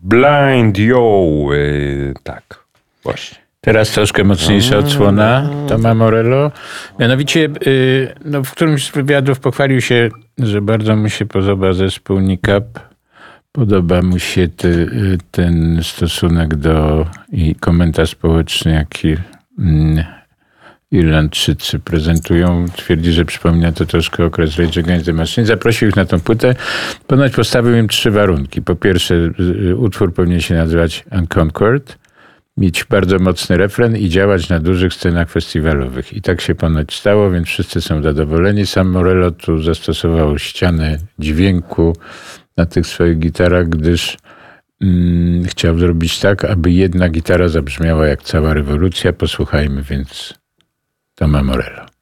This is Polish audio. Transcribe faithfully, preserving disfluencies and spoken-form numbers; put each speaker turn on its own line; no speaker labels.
Blind Yo. Yy, tak, właśnie.
Teraz troszkę mocniejsza odsłona Toma Morello. Mianowicie yy, no, w którymś z wywiadów pochwalił się, że bardzo mu się podoba zespół Nick Up. Podoba mu się ty, ten stosunek do i komentarz społeczny, jaki mm, Irlandczycy prezentują. Twierdzi, że przypomina to troszkę okres Rage Against the Machine. Zaprosił ich na tą płytę. Ponoć postawił im trzy warunki. Po pierwsze, utwór powinien się nazywać Unconquered, mieć bardzo mocny refren i działać na dużych scenach festiwalowych. I tak się ponoć stało, więc wszyscy są zadowoleni. Sam Morello tu zastosował ścianę dźwięku na tych swoich gitarach, gdyż mm, chciał zrobić tak, aby jedna gitara zabrzmiała jak cała rewolucja. Posłuchajmy więc Toma Morello.